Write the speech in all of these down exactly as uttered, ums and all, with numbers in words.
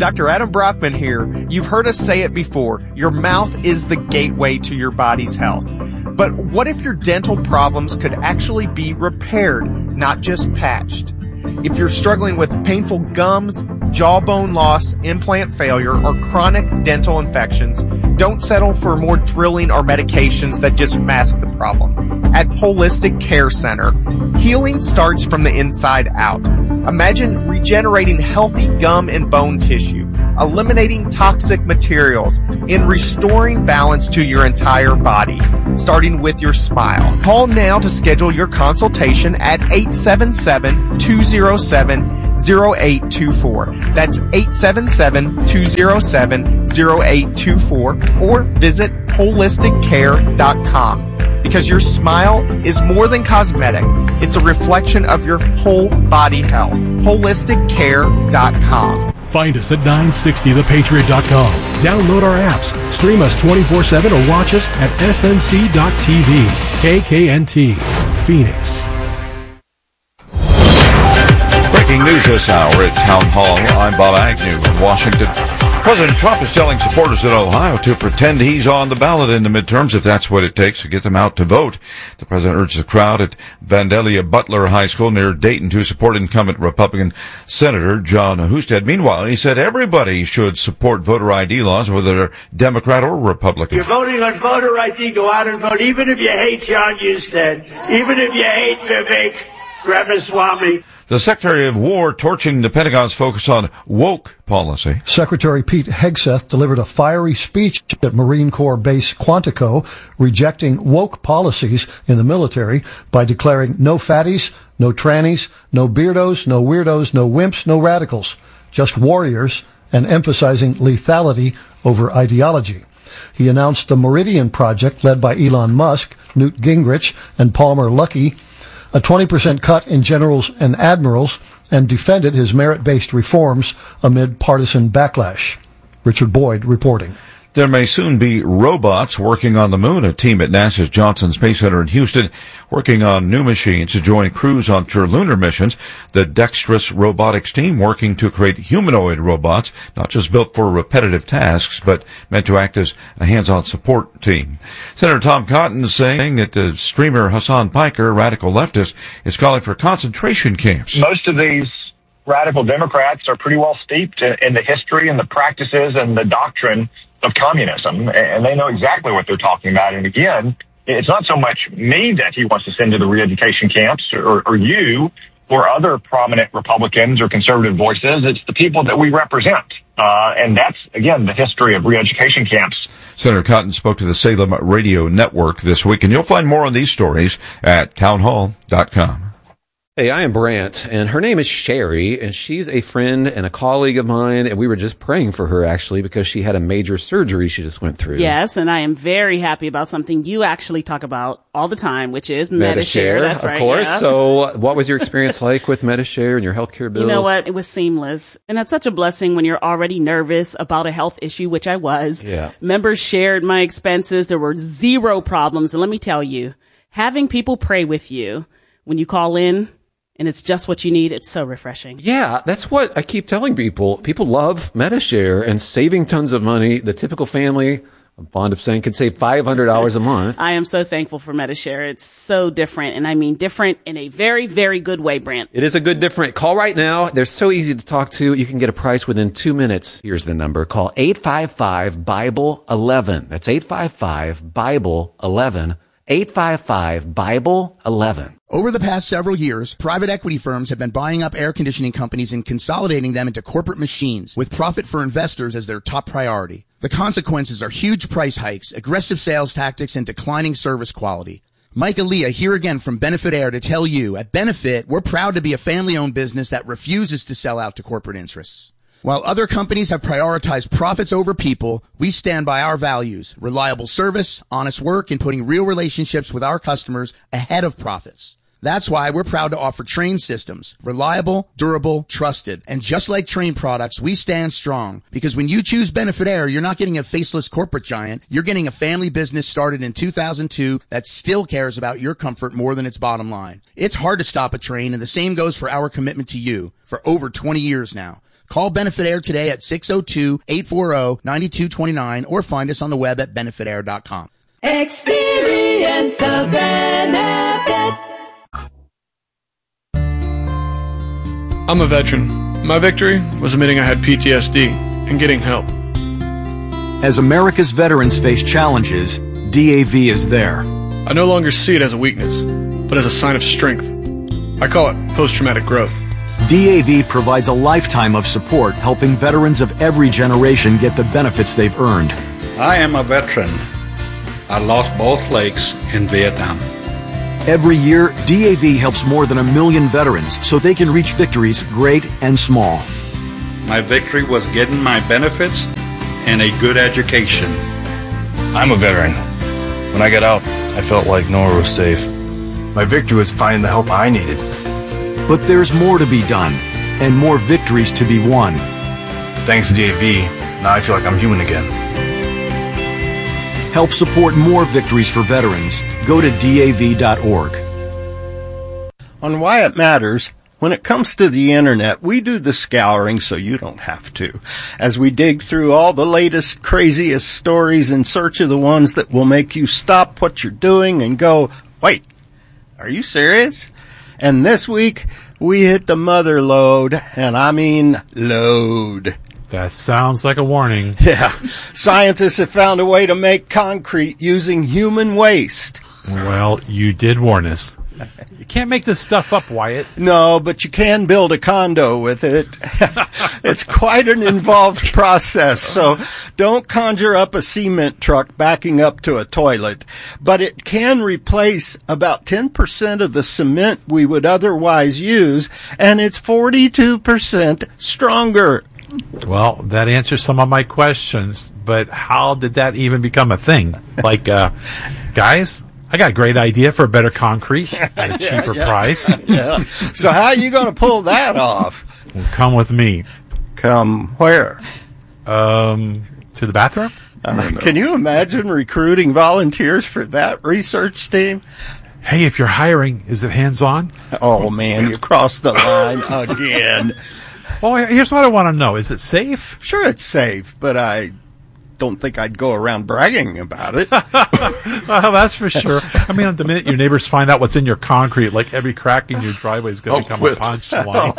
Doctor Adam Brockman here. You've heard us say it before. Your mouth is the gateway to your body's health. But what if your dental problems could actually be repaired, not just patched? If you're struggling with painful gums, jawbone loss, implant failure, or chronic dental infections, don't settle for more drilling or medications that just mask the problem. At Holistic Care Center, healing starts from the inside out. Imagine regenerating healthy gum and bone tissue, eliminating toxic materials, and restoring balance to your entire body, starting with your smile. Call now to schedule your consultation at eight seven seven, two zero seven, zero eight two four. That's eight seven seven, two zero seven, zero eight two four, or visit holistic care dot com. Because your smile is more than cosmetic. It's a reflection of your whole body health. holistic care dot com. Find us at nine sixty the patriot dot com. Download our apps, stream us twenty-four seven, or watch us at S N C dot T V. K K N T, Phoenix. Breaking news this hour at Town Hall. I'm Bob Agnew in Washington. President Trump is telling supporters in Ohio to pretend he's on the ballot in the midterms if that's what it takes to get them out to vote. The president urged the crowd at Vandalia Butler High School near Dayton to support incumbent Republican Senator John Husted. Meanwhile, he said everybody should support voter I D laws, whether they're Democrat or Republican. You're voting on voter I D, go out and vote, even if you hate John Husted, even if you hate Vivek Ramaswamy. The Secretary of War torching the Pentagon's focus on woke policy. Secretary Pete Hegseth delivered a fiery speech at Marine Corps Base Quantico, rejecting woke policies in the military by declaring no fatties, no trannies, no beardos, no weirdos, no wimps, no radicals, just warriors, and emphasizing lethality over ideology. He announced the Meridian Project, led by Elon Musk, Newt Gingrich, and Palmer Luckey, a twenty percent cut in generals and admirals, and defended his merit-based reforms amid partisan backlash. Richard Boyd reporting. There may soon be robots working on the moon. A team at NASA's Johnson Space Center in Houston working on new machines to join crews on future lunar missions. The Dexterous Robotics team working to create humanoid robots, not just built for repetitive tasks, but meant to act as a hands-on support team. Senator Tom Cotton is saying that the streamer Hassan Piker, radical leftist, is calling for concentration camps. Most of these radical Democrats are pretty well steeped in, in the history and the practices and the doctrine of communism, and they know exactly what they're talking about. And again, it's not so much me that he wants to send to the re-education camps, or, or you, or other prominent Republicans or conservative voices. It's the people that we represent. Uh, and that's, again, the history of re-education camps. Senator Cotton spoke to the Salem Radio Network this week, and you'll find more on these stories at town hall dot com. Hey, I am Brant, and her name is Sherry, and she's a friend and a colleague of mine, and we were just praying for her, actually, because she had a major surgery she just went through. Yes, and I am very happy about something you actually talk about all the time, which is MediShare. MediShare, That's of right, course. yeah. So what was your experience like with MediShare and your healthcare bills? You know what? It was seamless. And that's such a blessing when you're already nervous about a health issue, which I was. Yeah. Members shared my expenses. There were zero problems. And let me tell you, having people pray with you when you call in, and it's just what you need, it's so refreshing. Yeah, that's what I keep telling people. People love MediShare and saving tons of money. The typical family, I'm fond of saying, can save five hundred dollars a month. I am so thankful for MediShare. It's so different, and I mean different in a very, very good way, Brant. It is a good different. Call right now. They're so easy to talk to. You can get a price within two minutes. Here's the number. Call eight five five, Bible eleven. That's eight five five, Bible eleven. eight five five, Bible eleven. Over the past several years, private equity firms have been buying up air conditioning companies and consolidating them into corporate machines, with profit for investors as their top priority. The consequences are huge price hikes, aggressive sales tactics, and declining service quality. Mike Aaliyah here again from Benefit Air to tell you, at Benefit, we're proud to be a family-owned business that refuses to sell out to corporate interests. While other companies have prioritized profits over people, we stand by our values: reliable service, honest work, and putting real relationships with our customers ahead of profits. That's why we're proud to offer Trane systems. Reliable, durable, trusted. And just like Trane products, we stand strong. Because when you choose Benefit Air, you're not getting a faceless corporate giant. You're getting a family business started in two thousand two that still cares about your comfort more than its bottom line. It's hard to stop a Trane, and the same goes for our commitment to you for over twenty years now. Call Benefit Air today at six oh two, eight four oh, nine two two nine or find us on the web at benefit air dot com. Experience the benefit. I'm a veteran. My victory was admitting I had P T S D and getting help. As America's veterans face challenges, D A V is there. I no longer see it as a weakness, but as a sign of strength. I call it post-traumatic growth. D A V provides a lifetime of support, helping veterans of every generation get the benefits they've earned. I am a veteran. I lost both legs in Vietnam. Every year, D A V helps more than a million veterans so they can reach victories great and small. My victory was getting my benefits and a good education. I'm a veteran. When I got out, I felt like nowhere was safe. My victory was finding the help I needed. But there's more to be done, and more victories to be won. Thanks to D A V, now I feel like I'm human again. Help support more victories for veterans. Go to D A V dot org. On Why It Matters, when it comes to the internet, we do the scouring so you don't have to. As we dig through all the latest, craziest stories in search of the ones that will make you stop what you're doing and go, wait, are you serious? And this week, we hit the mother lode, and I mean load. That sounds like a warning. Yeah. Scientists have found a way to make concrete using human waste. Well, you did warn us. You can't make this stuff up, Wyatt. No, but you can build a condo with it. It's quite an involved process, so don't conjure up a cement truck backing up to a toilet. But it can replace about ten percent of the cement we would otherwise use, and it's forty-two percent stronger. Well, that answers some of my questions, but how did that even become a thing? Like, uh, guys, I got a great idea for a better concrete at a cheaper yeah, yeah. price. Yeah. So how are you going to pull that off? Well, come with me. Come where? Um, to the bathroom? Uh, can you imagine recruiting volunteers for that research team? Hey, if you're hiring, is it hands-on? Oh, man, you crossed the line again. Well, here's what I want to know. Is it safe? Sure, it's safe, but I don't think I'd go around bragging about it. Well, that's for sure. I mean, the minute your neighbors find out what's in your concrete, like every crack in your driveway is going to oh, become quit. a punchline.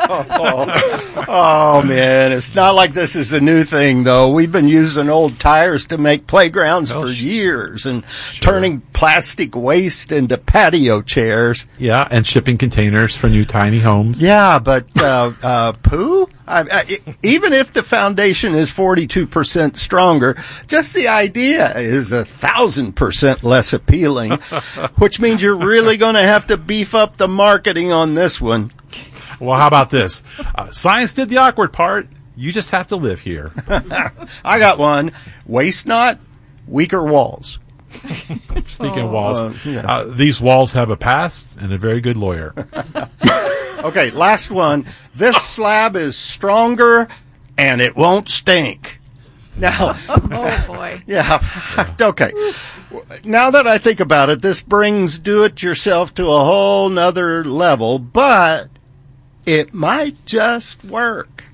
oh, oh, man. It's not like this is a new thing, though. We've been using old tires to make playgrounds oh, for years and sure. turning plastic waste into patio chairs. Yeah, and shipping containers for new tiny homes. Yeah, but uh, uh, poo? I, I, even if the foundation is forty-two percent stronger, just the idea is a thousand percent less appealing, which means you're really going to have to beef up the marketing on this one. Well, how about this? Uh, science did the awkward part. You just have to live here. I got one. Waste not, weaker walls. Speaking oh, of walls, uh, yeah. uh, these walls have a past and a very good lawyer. Okay, last one. This slab is stronger and it won't stink. Now, oh boy. Yeah. Okay. Now that I think about it, this brings do-it-yourself to a whole nother level, but it might just work.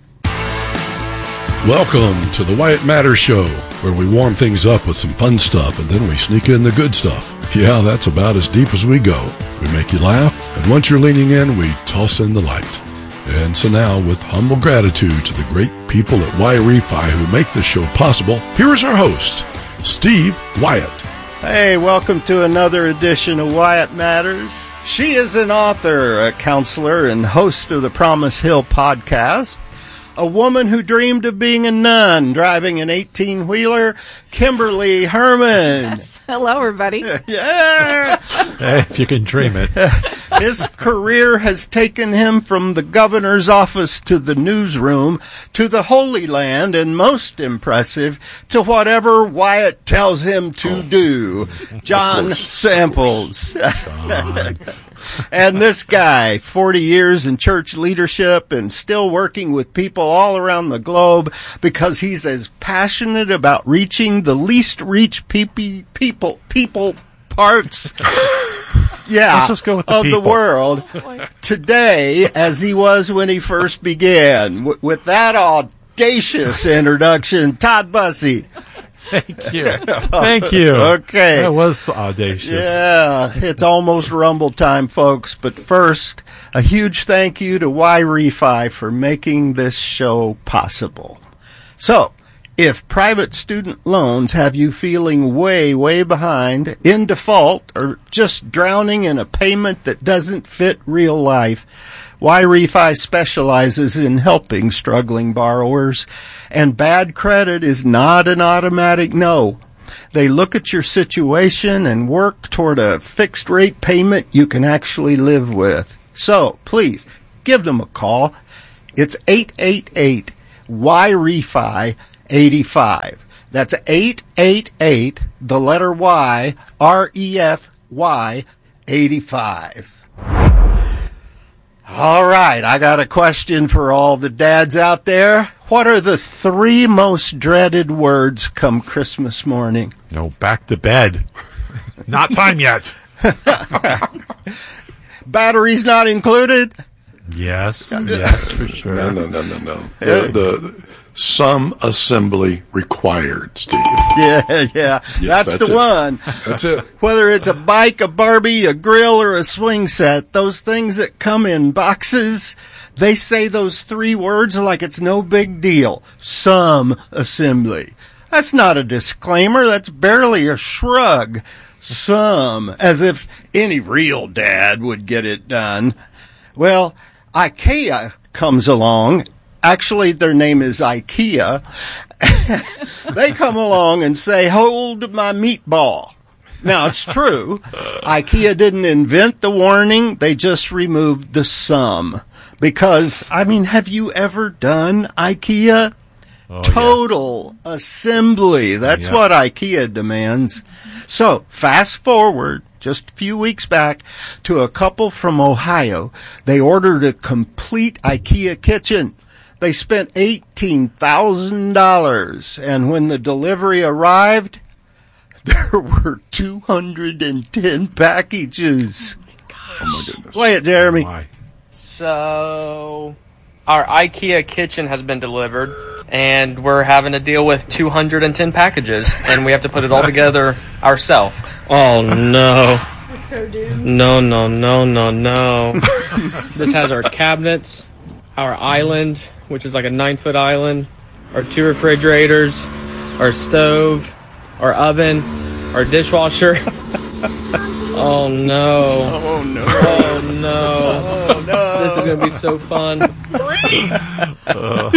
Welcome to the Wyatt Matters Show, where we warm things up with some fun stuff and then we sneak in the good stuff. Yeah, that's about as deep as we go. We make you laugh, and once you're leaning in, we toss in the light. And so now, with humble gratitude to the great people at Wi-Refi who make this show possible, here is our host, Steve Wyatt. Hey, welcome to another edition of Wyatt Matters. She is an author, a counselor, and host of the Promise Hill podcast. A woman who dreamed of being a nun, driving an eighteen-wheeler, Kimberly Herman. Yes. Hello, everybody. Yeah. Hey, if you can dream it. His career has taken him from the governor's office to the newsroom to the Holy Land, and most impressive, to whatever Wyatt tells him to do. John Samples. John. And this guy, forty years in church leadership and still working with people all around the globe because he's as passionate about reaching the least reached people, people, people parts yeah, Let's just go with the of people. the world today as he was when he first began. W- with that audacious introduction, Todd Bussey. Thank you. Thank you. Okay. That was audacious. Yeah, it's almost Rumble time, folks. But first, a huge thank you to Y-Refi for making this show possible. So, if private student loans have you feeling way, way behind, in default, or just drowning in a payment that doesn't fit real life, Y-Refi specializes in helping struggling borrowers, and bad credit is not an automatic no. They look at your situation and work toward a fixed rate payment you can actually live with. So, please, give them a call. It's eight eight eight Y R E F I eighty-five. That's eight eight eight, the letter Y, R E F Y eighty-five. All right, I got a question for all the dads out there. What are the three most dreaded words come Christmas morning? No, back to bed. Not time yet. Batteries not included? Yes, yes, for sure. No, no, no, no, no. The, the some assembly required, Steve. Yeah, yeah. Yes, that's, that's the it. one. That's it. Whether it's a bike, a Barbie, a grill, or a swing set, those things that come in boxes, they say those three words like it's no big deal. Some assembly. That's not a disclaimer. That's barely a shrug. Some, as if any real dad would get it done. Well, IKEA comes along. Actually, their name is IKEA. They come along and say, hold my meatball. Now, it's true. IKEA didn't invent the warning. They just removed the some. Because, I mean, have you ever done IKEA? Oh, Total yes. assembly. That's yeah. what IKEA demands. So, fast forward just a few weeks back to a couple from Ohio. They ordered a complete IKEA kitchen. They spent eighteen thousand dollars, and when the delivery arrived, there were two hundred ten packages. Oh my gosh. Oh my goodness. Play it, Jeremy. Oh so, our IKEA kitchen has been delivered, and we're having to deal with two hundred ten packages, and we have to put it all together ourselves. Oh, no. So doomed. No, no, no, no, no. This has our cabinets, our island, which is like a nine-foot island, our two refrigerators, our stove, our oven, our dishwasher. Oh, no. Oh, no. Oh, no. Oh, no. This is going to be so fun. Uh,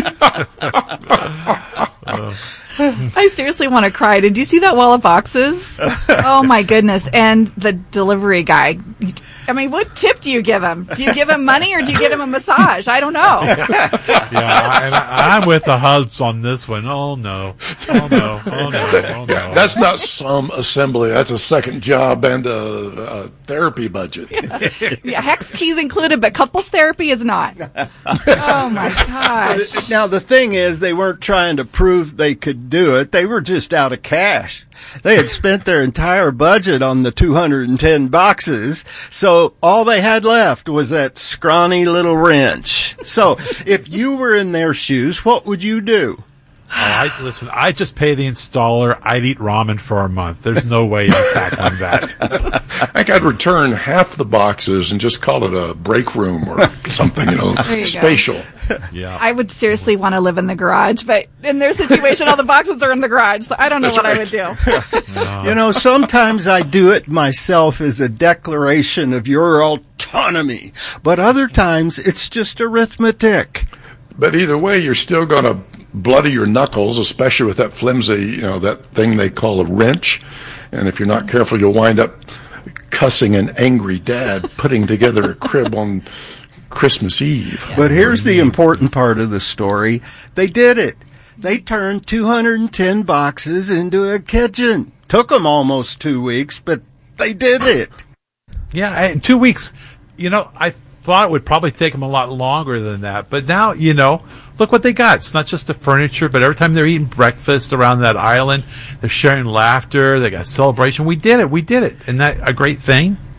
uh. I seriously want to cry. Did you see that wall of boxes? Oh, my goodness. And the delivery guy. I mean, what tip do you give him? Do you give him money or do you give him a massage? I don't know. Yeah, I, and I, I'm with the hubs on this one. Oh, no. Oh, no. Oh, no. Oh, no. Yeah, that's not some assembly. That's a second job and a, a therapy budget. Yeah, hex keys included, but couples therapy is not. Oh, my gosh. Now, the thing is, they weren't trying to prove they could do it. They were just out of cash. They had spent their entire budget on the two hundred ten boxes, so all they had left was that scrawny little wrench. So, if you were in their shoes, what would you do? Oh, I, listen, I just pay the installer. I'd eat ramen for a month. There's no way I'm tackling that. I think I'd return half the boxes and just call it a break room or something, you know, you spatial. Yeah. I would seriously want to live in the garage, but in their situation, all the boxes are in the garage, so I don't know That's what right. I would do. Uh, You know, sometimes I do it myself as a declaration of your autonomy, but other times it's just arithmetic. But either way, you're still going to bloody your knuckles, especially with that flimsy, you know, that thing they call a wrench. And if you're not careful, you'll wind up cussing an angry dad putting together a crib on Christmas Eve. But here's the important part of the story. They did it. They turned two hundred ten boxes into a kitchen. Took them almost two weeks, but they did it. Yeah, in two weeks. You know, I thought it would probably take them a lot longer than that. But now, you know, look what they got. It's not just the furniture, but every time they're eating breakfast around that island, they're sharing laughter. They got celebration. We did it. We did it. Isn't that a great thing?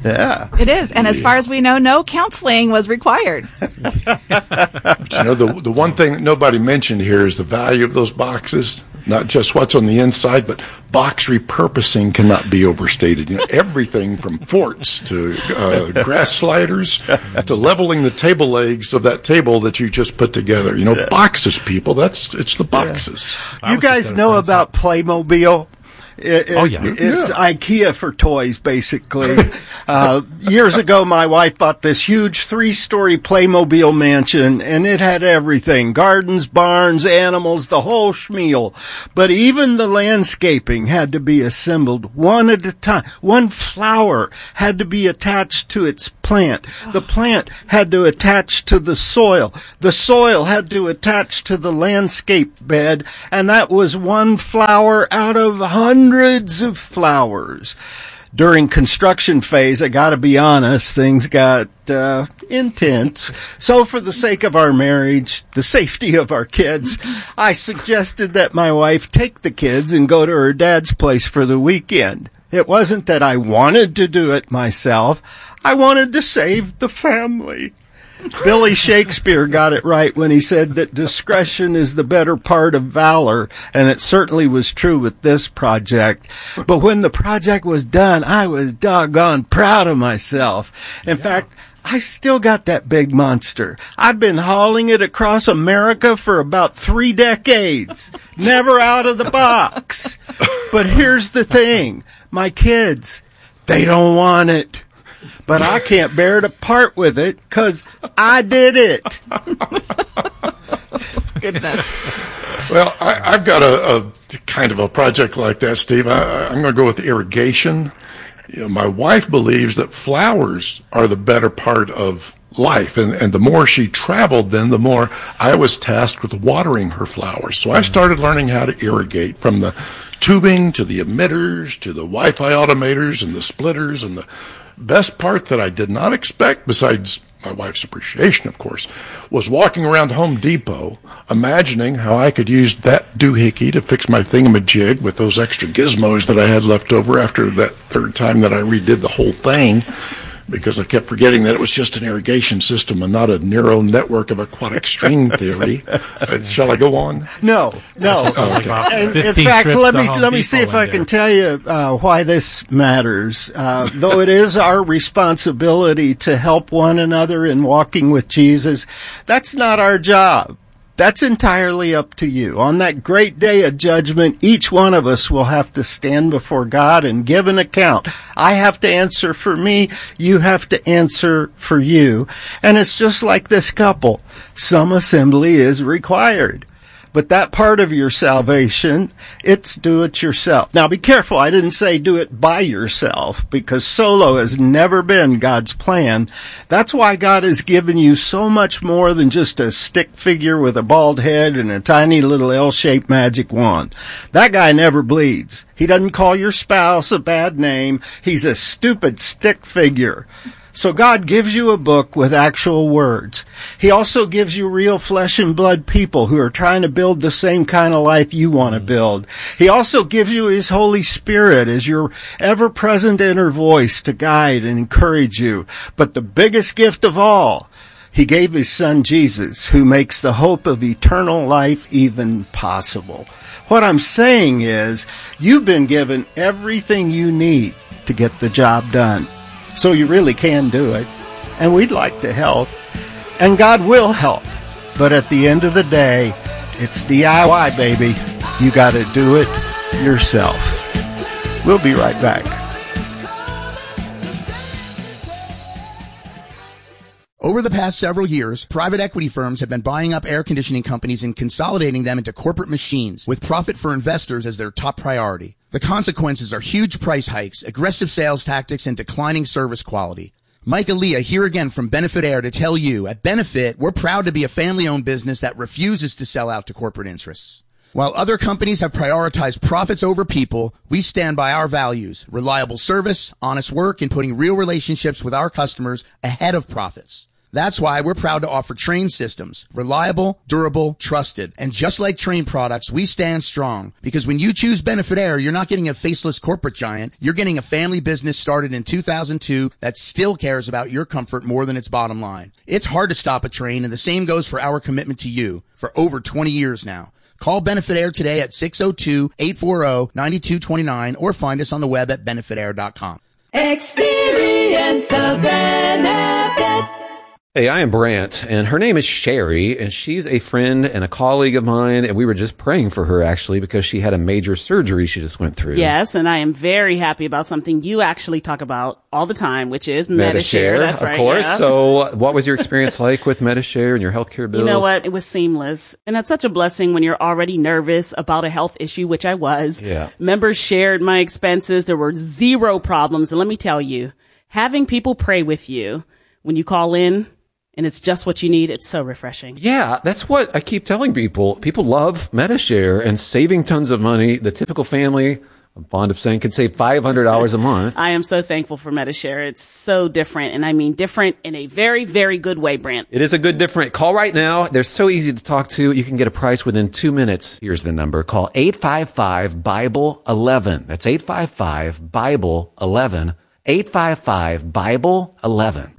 Yeah. It is. And as far as we know, no counseling was required. But you know, the the one thing nobody mentioned here is the value of those boxes. Not just what's on the inside, but box repurposing cannot be overstated. You know, everything from forts to uh, grass sliders to leveling the table legs of that table that you just put together. You know, yeah. boxes, people. That's it's the boxes. Yeah. You guys know about Playmobil? It, it, oh, yeah. It's yeah. IKEA for toys, basically. uh, years ago, my wife bought this huge three-story Playmobil mansion, and it had everything. Gardens, barns, animals, the whole schmeal. But even the landscaping had to be assembled one at a time. One flower had to be attached to its plant. The plant had to attach to the soil. The soil had to attach to the landscape bed, and that was one flower out of hundreds of flowers. During construction phase, I gotta be honest, things got uh, intense. So for the sake of our marriage, the safety of our kids, I suggested that my wife take the kids and go to her dad's place for the weekend. It wasn't that I wanted to do it myself. I wanted to save the family. Billy Shakespeare got it right when he said that discretion is the better part of valor, and it certainly was true with this project. But when the project was done, I was doggone proud of myself. In yeah. fact, I still got that big monster. I've been hauling it across America for about three decades. Never out of the box. But here's the thing. My kids, they don't want it. But I can't bear to part with it because I did it. Goodness. Well, I, I've got a, a kind of a project like that, Steve. I, I'm going to go with irrigation. You know, my wife believes that flowers are the better part of life, and, and the more she traveled, then the more I was tasked with watering her flowers. So I started learning how to irrigate, from the tubing to the emitters to the Wi-Fi automators and the splitters. And the best part that I did not expect, besides my wife's appreciation, of course, was walking around Home Depot, imagining how I could use that doohickey to fix my thingamajig with those extra gizmos that I had left over after that third time that I redid the whole thing, because I kept forgetting that it was just an irrigation system and not a neural network of aquatic string theory. Uh, shall I go on? No, no. Okay. In, in fact, let me let me see if I can tell you uh, why this matters. Uh, though it is our responsibility to help one another in walking with Jesus, that's not our job. That's entirely up to you. On that great day of judgment, each one of us will have to stand before God and give an account. I have to answer for me. You have to answer for you. And it's just like this couple. Some assembly is required. But that part of your salvation, it's do it yourself. Now be careful, I didn't say do it by yourself, because solo has never been God's plan. That's why God has given you so much more than just a stick figure with a bald head and a tiny little L-shaped magic wand. That guy never bleeds. He doesn't call your spouse a bad name. He's a stupid stick figure. So God gives you a book with actual words. He also gives you real flesh and blood people who are trying to build the same kind of life you want to build. He also gives you His Holy Spirit as your ever-present inner voice to guide and encourage you. But the biggest gift of all, He gave His Son Jesus, who makes the hope of eternal life even possible. What I'm saying is, you've been given everything you need to get the job done. So you really can do it, and we'd like to help, and God will help. But at the end of the day, it's D I Y, baby. You got to do it yourself. We'll be right back. Over the past several years, private equity firms have been buying up air conditioning companies and consolidating them into corporate machines, with profit for investors as their top priority. The consequences are huge price hikes, aggressive sales tactics, and declining service quality. Mike Aaliyah here again from Benefit Air to tell you, at Benefit, we're proud to be a family-owned business that refuses to sell out to corporate interests. While other companies have prioritized profits over people, we stand by our values: reliable service, honest work, and putting real relationships with our customers ahead of profits. That's why we're proud to offer Trane systems. Reliable, durable, trusted. And just like Trane products, we stand strong. Because when you choose Benefit Air, you're not getting a faceless corporate giant. You're getting a family business started in two thousand two that still cares about your comfort more than its bottom line. It's hard to stop a train, and the same goes for our commitment to you for over twenty years now. Call Benefit Air today at six oh two, eight four zero, nine two two nine or find us on the web at benefit air dot com. Experience the benefit. Hey, I am Brant, and her name is Sherry, and she's a friend and a colleague of mine, and we were just praying for her, actually, because she had a major surgery she just went through. Yes, and I am very happy about something you actually talk about all the time, which is Medishare. Medishare, That's of right, course. yeah. So what was your experience like with Medishare and your healthcare bills? You know what? It was seamless. And that's such a blessing when you're already nervous about a health issue, which I was. Yeah. Members shared my expenses. There were zero problems. And let me tell you, having people pray with you when you call in, and it's just what you need, it's so refreshing. Yeah, that's what I keep telling people. People love Medishare and saving tons of money. The typical family, I'm fond of saying, could save five hundred dollars a month. I am so thankful for Medishare. It's so different, and I mean different in a very, very good way, Brant. It is a good different. Call right now. They're so easy to talk to. You can get a price within two minutes. Here's the number. Call eight five five, Bible eleven. That's eight five five, Bible eleven. eight five five, Bible eleven.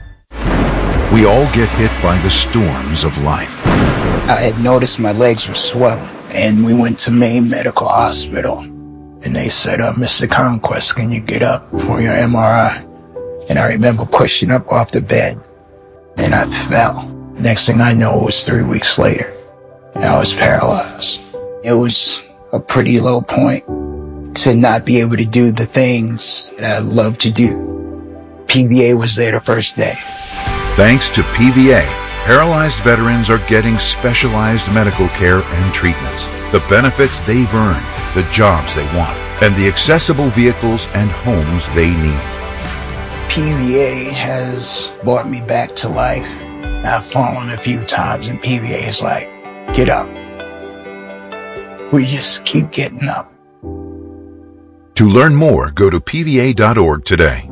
We all get hit by the storms of life. I had noticed my legs were swelling, and we went to Maine Medical Hospital. And they said, uh, Mister Conquest, can you get up for your M R I? And I remember pushing up off the bed, and I fell. Next thing I know, it was three weeks later, and I was paralyzed. It was a pretty low point to not be able to do the things that I love to do. P V A was there the first day. Thanks to P V A, paralyzed veterans are getting specialized medical care and treatments, the benefits they've earned, the jobs they want, and the accessible vehicles and homes they need. P V A has brought me back to life. I've fallen a few times, and P V A is like, get up. We just keep getting up. To learn more, go to P V A dot org today.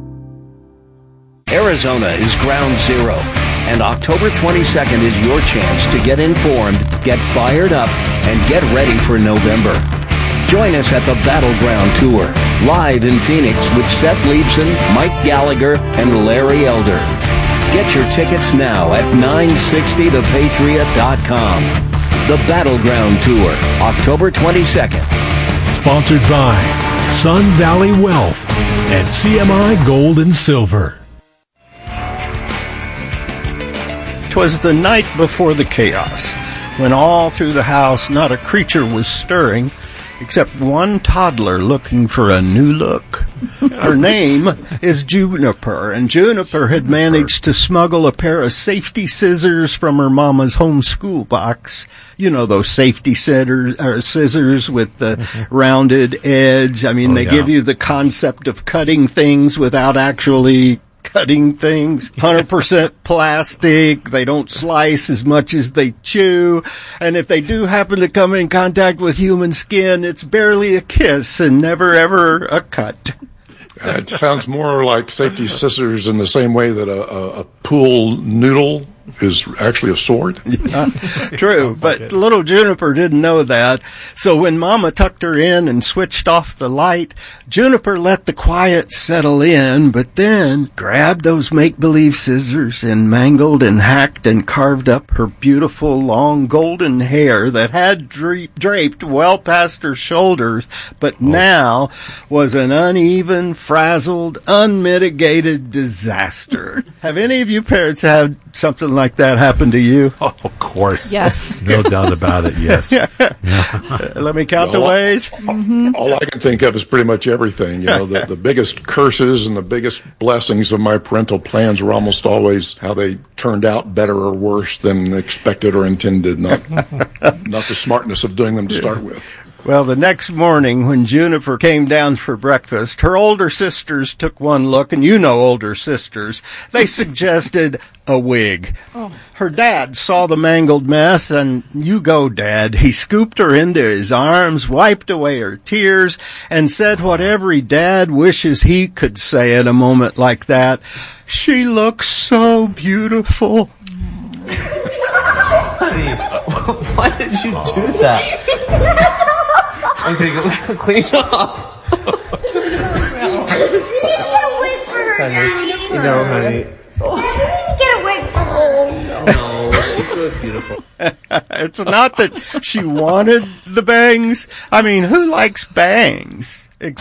Arizona is ground zero, and October twenty-second is your chance to get informed, get fired up, and get ready for November. Join us at the Battleground Tour, live in Phoenix with Seth Leibson, Mike Gallagher, and Larry Elder. Get your tickets now at nine sixty the patriot dot com. The Battleground Tour, October twenty-second. Sponsored by Sun Valley Wealth and C M I Gold and Silver. 'Twas the night before the chaos, when all through the house not a creature was stirring, except one toddler looking for a new look. Her name is Juniper, and Juniper had managed to smuggle a pair of safety scissors from her mama's homeschool box. You know, those safety scissors, or scissors with the rounded edge. I mean, Oh, they yeah. give you the concept of cutting things without actually cutting things. one hundred percent plastic. They don't slice as much as they chew. And if they do happen to come in contact with human skin, it's barely a kiss and never ever a cut. Uh, it sounds more like safety scissors in the same way that a, a, a pool noodle is actually a sword. Yeah, true, but little Juniper didn't know that. So when Mama tucked her in and switched off the light, Juniper let the quiet settle in, but then grabbed those make-believe scissors and mangled and hacked and carved up her beautiful long golden hair that had dra- draped well past her shoulders, but now was an uneven, frazzled, unmitigated disaster. Have any of you parents had something like that happen to you? Oh, of course. Yes. No doubt about it, yes. Uh, let me count the Well, ways. All I can think of is pretty much everything. You know, the, the biggest curses and the biggest blessings of my parental plans were almost always how they turned out better or worse than expected or intended, not, not the smartness of doing them to start with. Well, the next morning when Juniper came down for breakfast, her older sisters took one look, and you know older sisters. They suggested a wig. Oh. Her dad saw the mangled mess, and you go, Dad. He scooped her into his arms, wiped away her tears, and said what every dad wishes he could say at a moment like that. She looks so beautiful. Honey, why did you do that? Okay, go clean it off. Honey, you know, honey. Get away from her. No, she's so beautiful. It's not that she wanted the bangs. I mean, who likes bangs? Except